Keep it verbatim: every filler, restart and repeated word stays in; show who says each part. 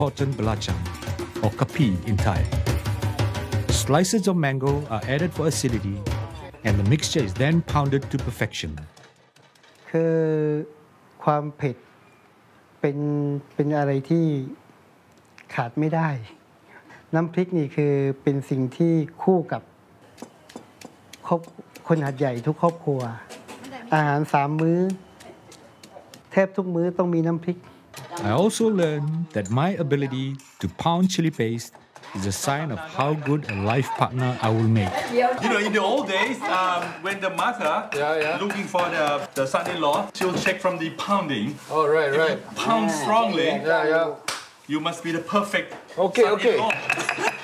Speaker 1: potten belacan, or kapi in Thai. Slices of mango are added for acidity, and the mixture is then pounded to perfection.
Speaker 2: คือความเผ็ดเป็นเป็นอะไรที่ขาดไม่ได้น้ำพริกนี่คือเป็นสิ่งที่คู่กับครอบคนหาดใหญ่ทุกครอบครัวอาหารสามมื้อแทบทุกมื้อต้องมีน้ำพริก
Speaker 1: I also learned that my ability to pound chili paste is a sign of how good a life partner I will make.
Speaker 3: You know, in the old days, um, when the mother
Speaker 4: Yeah, yeah.
Speaker 3: looking for the, the son-in-law, she'll check from the pounding.
Speaker 4: Oh, right,
Speaker 3: If
Speaker 4: right.
Speaker 3: you pound strongly,
Speaker 4: Yeah, yeah.
Speaker 3: you must be the perfect
Speaker 4: Okay, okay.
Speaker 3: son-in-law.